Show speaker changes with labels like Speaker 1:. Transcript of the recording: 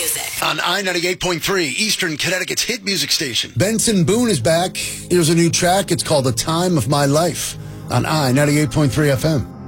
Speaker 1: music.
Speaker 2: On I-98.3, Eastern Connecticut's hit music station.
Speaker 3: Benson Boone is back. Here's a new track. It's called The Time of My Life on I-98.3 FM.